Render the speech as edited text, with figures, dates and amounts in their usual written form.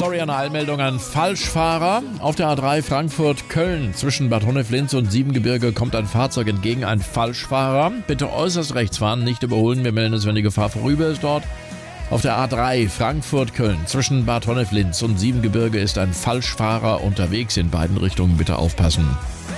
Sorry an der Eilmeldung an Falschfahrer. Auf der A3 Frankfurt-Köln zwischen Bad Honneflinz und Siebengebirge kommt ein Fahrzeug entgegen, ein Falschfahrer. Bitte äußerst rechts fahren, nicht überholen. Wir melden es, wenn die Gefahr vorüber ist dort. Auf der A3 Frankfurt-Köln zwischen Bad Honneflinz und Siebengebirge ist ein Falschfahrer unterwegs. In beiden Richtungen bitte aufpassen.